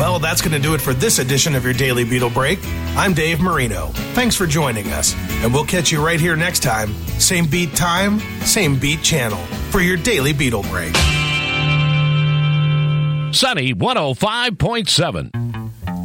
Well, that's going to do it for this edition of your Daily Beetle Break. I'm Dave Marino. Thanks for joining us, and we'll catch you right here next time. Same beat time, same beat channel for your Daily Beetle Break. Sunny 105.7.